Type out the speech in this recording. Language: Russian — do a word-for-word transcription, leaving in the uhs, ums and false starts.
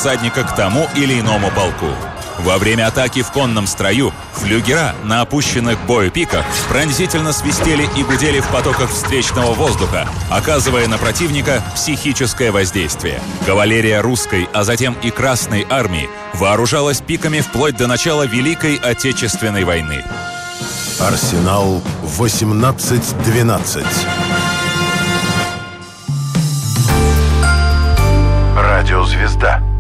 всадника к тому или иному полку. Во время атаки в конном строю флюгера на опущенных к бою пиках пронзительно свистели и гудели в потоках встречного воздуха, оказывая на противника психическое воздействие. Кавалерия русской, а затем и Красной армии вооружалась пиками вплоть до начала Великой Отечественной войны. Арсенал восемнадцать двенадцать. Радиозвезда.